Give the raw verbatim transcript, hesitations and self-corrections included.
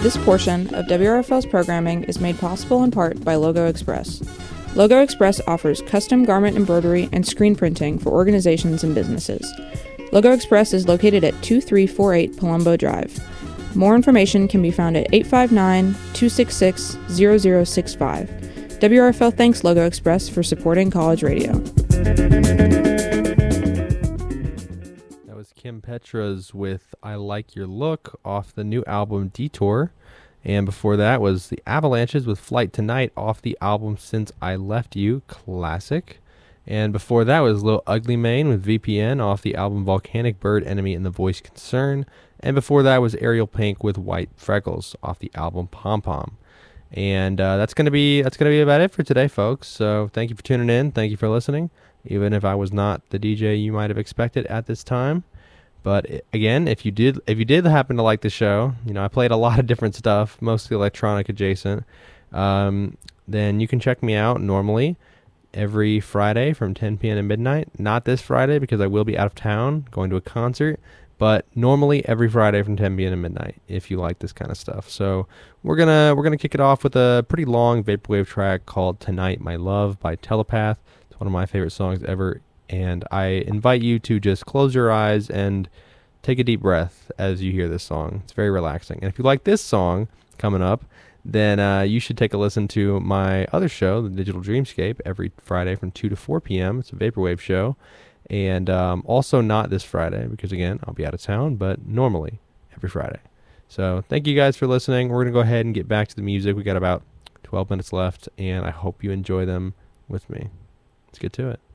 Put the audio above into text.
This portion of W R F L's programming is made possible in part by Logo Express. Logo Express offers custom garment embroidery and screen printing for organizations and businesses. Logo Express is located at two three four eight Palumbo Drive. More information can be found at eight five nine, two six six, zero zero six five. W R F L thanks Logo Express for supporting college radio. That was Kim Petras with I Like Your Look off the new album Detour. And before that was the Avalanches with Flight Tonight off the album Since I Left You, classic. And before that was Lil Ugly Mane with V P N off the album Volcanic Bird Enemy and the Voice Concern. And before that was Ariel Pink with White Freckles off the album Pom Pom. And uh, that's gonna be that's gonna be about it for today, folks. So thank you for tuning in. Thank you for listening. Even if I was not the D J you might have expected at this time. But again, if you did if you did happen to like the show, you know, I played a lot of different stuff, mostly electronic adjacent, um, then you can check me out normally every Friday from ten p.m. to midnight. Not this Friday because I will be out of town going to a concert, but normally every Friday from ten p.m. to midnight if you like this kind of stuff. So we're gonna we're gonna kick it off with a pretty long vaporwave track called Tonight My Love by Telepath. It's one of my favorite songs ever. And I invite you to just close your eyes and take a deep breath as you hear this song. It's very relaxing. And if you like this song coming up, then uh, you should take a listen to my other show, The Digital Dreamscape, every Friday from two to four p.m. It's a vaporwave show. And um, also not this Friday because, again, I'll be out of town, but normally every Friday. So thank you guys for listening. We're going to go ahead and get back to the music. We got about twelve minutes left, and I hope you enjoy them with me. Let's get to it.